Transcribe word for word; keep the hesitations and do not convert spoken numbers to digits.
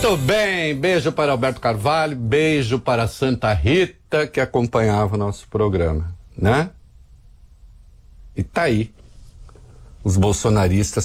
Muito bem, beijo para Alberto Carvalho, beijo para Santa Rita, que acompanhava o nosso programa, né? E tá aí, os bolsonaristas